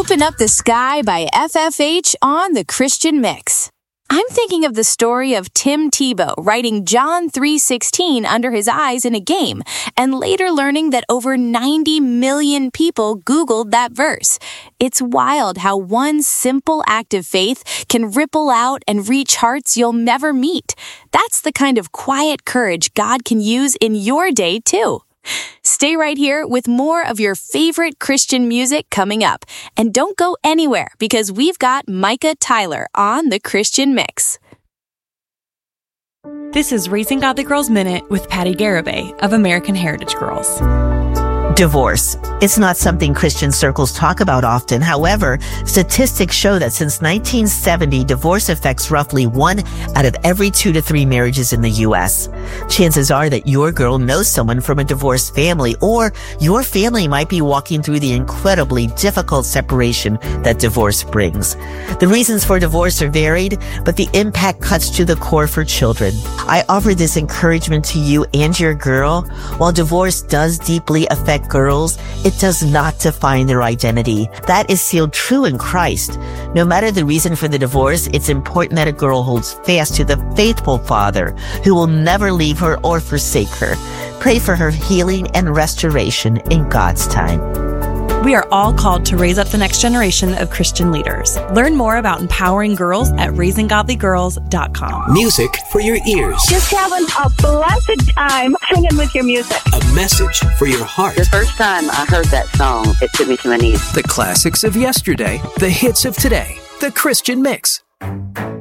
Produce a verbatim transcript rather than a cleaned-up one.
Open Up the Sky by F F H on the Christian Mix. I'm thinking of the story of Tim Tebow writing John three sixteen under his eyes in a game, and later learning that over ninety million people Googled that verse. It's wild how one simple act of faith can ripple out and reach hearts you'll never meet. That's the kind of quiet courage God can use in your day, too. Stay right here with more of your favorite Christian music coming up. And don't go anywhere because we've got Micah Tyler on the Christian Mix. This is Raising Godly Girls Minute with Patty Garibay of American Heritage Girls. Divorce. It's not something Christian circles talk about often. However, statistics show that since nineteen seventy, divorce affects roughly one out of every two to three marriages in the U S. Chances are that your girl knows someone from a divorced family, or your family might be walking through the incredibly difficult separation that divorce brings. The reasons for divorce are varied, but the impact cuts to the core for children. I offer this encouragement to you and your girl. While divorce does deeply affect girls, it does not define their identity. That is sealed true in Christ. No matter the reason for the divorce, it's important that a girl holds fast to the faithful Father who will never leave her or forsake her. Pray for her healing and restoration in God's time. We are all called to raise up the next generation of Christian leaders. Learn more about empowering girls at raising godly girls dot com. Music for your ears. Just having a blessed time singing with your music. A message for your heart. The first time I heard that song, it took me to my knees. The classics of yesterday, the hits of today, the Christian Mix.